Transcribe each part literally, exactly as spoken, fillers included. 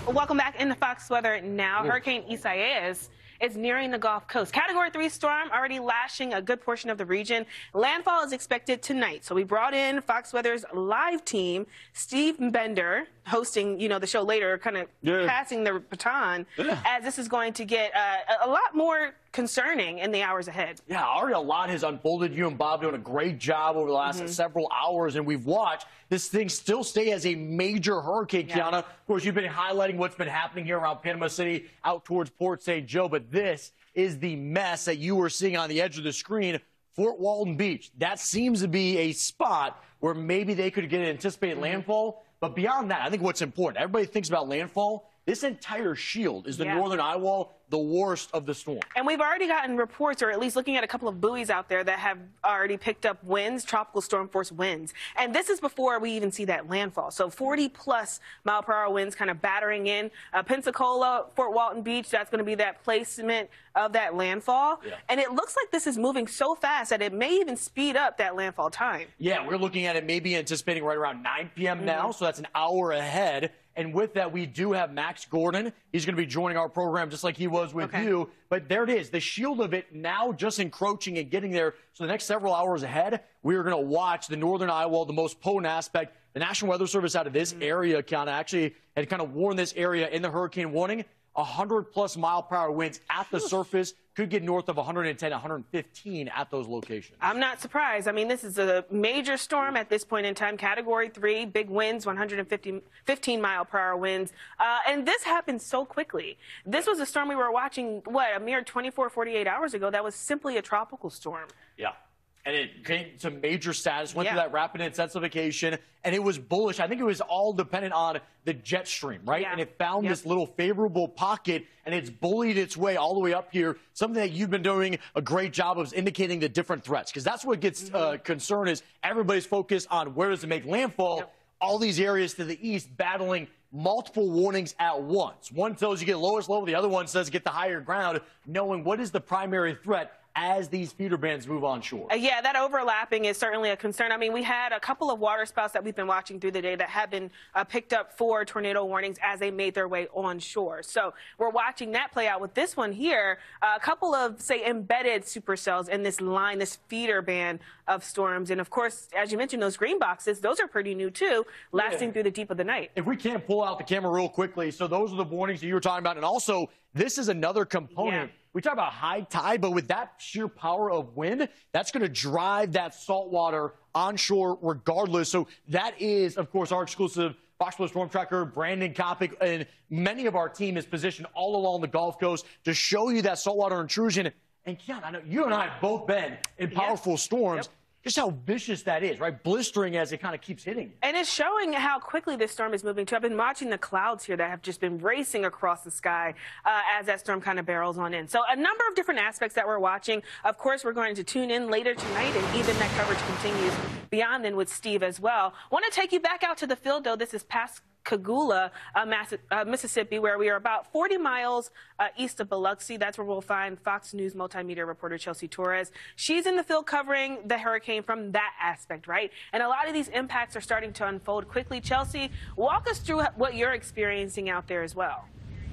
Welcome back into Fox Weather Now. Hurricane Isaias is nearing the Gulf Coast. Category three storm already lashing a good portion of the region. Landfall is expected tonight. So we brought in Fox Weather's live team, Steve Bender, hosting, you know, the show later, kind of yeah. passing the baton, yeah. as this is going to get uh, a lot more concerning in the hours ahead. Yeah, already a lot has unfolded. You and Bob doing a great job over the last mm-hmm. several hours, and we've watched this thing still stay as a major hurricane, yeah. Kiana. Of course, you've been highlighting what's been happening here around Panama City, out towards Port Saint Joe, but this is the mess that you were seeing on the edge of the screen. Fort Walton Beach, that seems to be a spot where maybe they could get an anticipated mm-hmm. landfall. But beyond that, I think what's important, everybody thinks about landfall. This entire shield is the yeah. northern eye wall, the worst of the storm. And we've already gotten reports, or at least looking at a couple of buoys out there that have already picked up winds, tropical storm force winds. And this is before we even see that landfall. So forty plus mile per hour winds kind of battering in. Uh, Pensacola, Fort Walton Beach, that's going to be that placement of that landfall. Yeah. And it looks like this is moving so fast that it may even speed up that landfall time. Yeah, we're looking at it maybe anticipating right around nine p m Mm-hmm. now, so that's an hour ahead. And with that, we do have Max Gordon. He's going to be joining our program just like he was with okay. you. But there it is, the shield of it now just encroaching and getting there. So the next several hours ahead, we are going to watch the northern eye wall, the most potent aspect. The National Weather Service out of this mm-hmm. area kind of actually had kind of warned this area in the hurricane warning. one hundred plus mile per hour winds at the surface could get north of one hundred ten, one hundred fifteen at those locations. I'm not surprised. I mean, this is a major storm at this point in time. Category three, big winds, one hundred fifteen mile per hour winds. Uh, and this happened so quickly. This was a storm we were watching, what, a mere twenty-four, forty-eight hours ago. That was simply a tropical storm. Yeah. And it came to major status, went yeah. through that rapid intensification, and it was bullish. I think it was all dependent on the jet stream, right? Yeah. And it found yep. this little favorable pocket, and it's bullied its way all the way up here, something that you've been doing a great job of indicating the different threats, because that's what gets mm-hmm. uh, concerned is everybody's focused on where does it make landfall. Yep. All these areas to the east battling multiple warnings at once. One tells you get lowest level, the other one says get the higher ground, knowing what is the primary threat as these feeder bands move on shore. Uh, yeah, that overlapping is certainly a concern. I mean, we had a couple of water spouts that we've been watching through the day that have been uh, picked up for tornado warnings as they made their way on shore. So we're watching that play out with this one here. Uh, a couple of, say, embedded supercells in this line, this feeder band of storms. And, of course, as you mentioned, those green boxes, those are pretty new, too, lasting yeah. through the deep of the night. If we can't pull out the camera real quickly, so those are the warnings that you were talking about. And also, this is another component. Yeah. We talk about high tide, but with that sheer power of wind, that's going to drive that salt water onshore regardless. So that is, of course, our exclusive Fox Weather Storm Tracker, Brandon Kopic, and many of our team is positioned all along the Gulf Coast to show you that saltwater intrusion. And Kiana, I know you and I have both been in powerful yep. storms. Yep. Just how vicious that is, right? Blistering as it kind of keeps hitting. And it's showing how quickly this storm is moving, too. I've been watching the clouds here that have just been racing across the sky uh, as that storm kind of barrels on in. So a number of different aspects that we're watching. Of course, we're going to tune in later tonight, and even that coverage continues beyond then with Steve as well. Want to take you back out to the field, though. This is past Pascagoula, uh, Mass uh, Mississippi, where we are about forty miles uh, east of Biloxi. That's where we'll find Fox News multimedia reporter Chelsea Torres. She's in the field covering the hurricane from that aspect, right? And a lot of these impacts are starting to unfold quickly. Chelsea, walk us through what you're experiencing out there as well.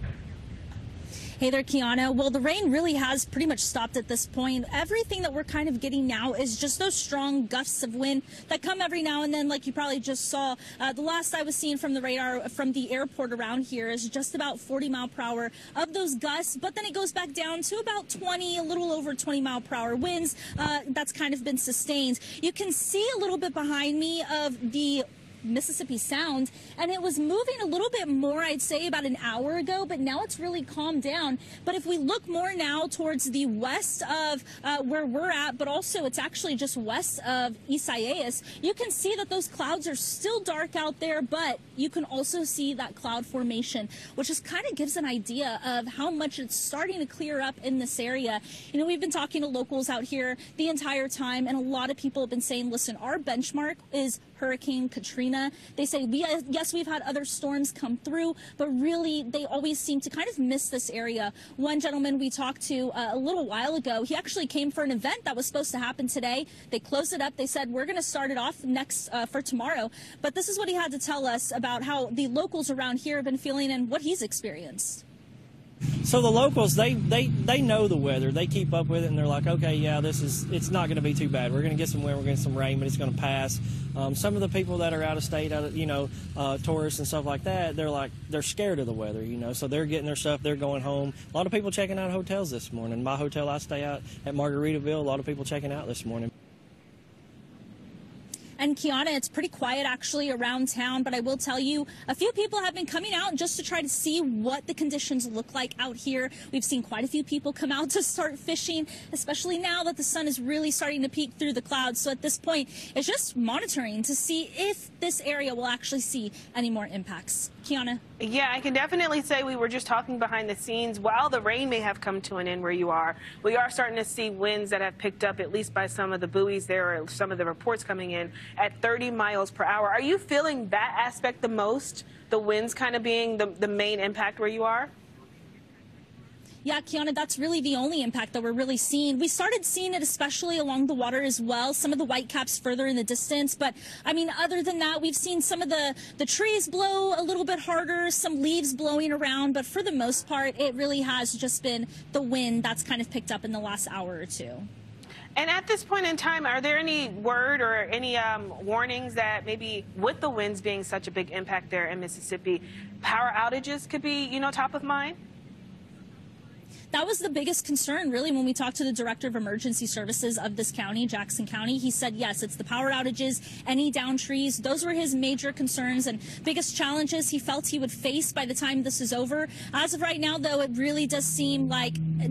Hey there, Kiana. Well, the rain really has pretty much stopped at this point. Everything that we're kind of getting now is just those strong gusts of wind that come every now and then, like you probably just saw. Uh, the last I was seeing from the radar from the airport around here is just about forty mile per hour of those gusts, but then it goes back down to about twenty, a little over twenty mile per hour winds. Uh, that's kind of been sustained. You can see a little bit behind me of the Mississippi Sound, and it was moving a little bit more, I'd say, about an hour ago, but now it's really calmed down. But if we look more now towards the west of uh, where we're at, but also it's actually just west of Isaias, you can see that those clouds are still dark out there, but you can also see that cloud formation, which just kind of gives an idea of how much it's starting to clear up in this area. You know, we've been talking to locals out here the entire time, and a lot of people have been saying, listen, our benchmark is Hurricane Katrina. They say, we, yes, we've had other storms come through, but really they always seem to kind of miss this area. One gentleman we talked to uh, a little while ago, he actually came for an event that was supposed to happen today. They closed it up. They said, we're going to start it off next uh, for tomorrow. But this is what he had to tell us about how the locals around here have been feeling and what he's experienced. So the locals, they, they, they know the weather. They keep up with it, and they're like, okay, yeah, this is, it's not going to be too bad. We're going to get some wind, we're going to get some rain, but it's going to pass. Um, some of the people that are out of state, out of, you know, uh, tourists and stuff like that, they're like, they're scared of the weather, you know, so they're getting their stuff, they're going home. A lot of people checking out hotels this morning. My hotel I stay out at Margaritaville, a lot of people checking out this morning. And Kiana, it's pretty quiet actually around town, but I will tell you, a few people have been coming out just to try to see what the conditions look like out here. We've seen quite a few people come out to start fishing, especially now that the sun is really starting to peek through the clouds. So at this point, it's just monitoring to see if this area will actually see any more impacts. Kiana? Yeah, I can definitely say we were just talking behind the scenes. While the rain may have come to an end where you are, we are starting to see winds that have picked up, at least by some of the buoys there, or some of the reports coming in, at thirty miles per hour. Are you feeling that aspect the most, the winds kind of being the, the main impact where you are? Yeah, Kiana, that's really the only impact that we're really seeing. We started seeing it especially along the water as well, some of the whitecaps further in the distance. But, I mean, other than that, we've seen some of the, the trees blow a little bit harder, some leaves blowing around. But for the most part, it really has just been the wind that's kind of picked up in the last hour or two. And at this point in time, are there any word or any um, warnings that maybe with the winds being such a big impact there in Mississippi, power outages could be, you know, top of mind? That was the biggest concern, really, when we talked to the director of emergency services of this county, Jackson County. He said, yes, it's the power outages, any down trees. Those were his major concerns and biggest challenges he felt he would face by the time this is over. As of right now, though, it really does seem like